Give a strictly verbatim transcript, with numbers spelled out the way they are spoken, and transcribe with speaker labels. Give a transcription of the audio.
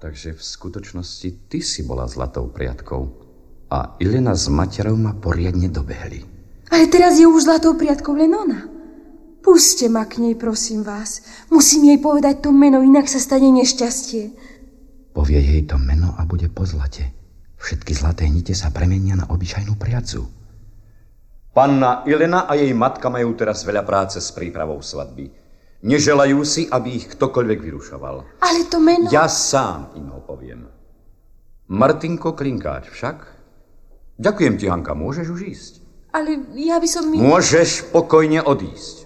Speaker 1: Takže v skutočnosti ty si bola zlatou priatkou a Ilena s materou ma poriadne dobehli.
Speaker 2: Ale teraz je už zlatou priatkou len ona. Puste ma k nej, prosím vás. Musím jej povedať to meno, inak sa stane nešťastie.
Speaker 1: Povie jej to meno a bude po zlate. Všetky zlaté nite sa premenia na obyčajnú priacu. Panna Ilena a jej matka majú teraz veľa práce s prípravou svadby. Neželajú si, aby ich ktokoľvek vyrušoval.
Speaker 2: Ale to meno...
Speaker 1: Ja sám im ho poviem. Martinko Klinkáč však? Ďakujem ti, Hanka, môžeš už ísť.
Speaker 2: Ale ja by som... Mi...
Speaker 1: Môžeš pokojne odísť.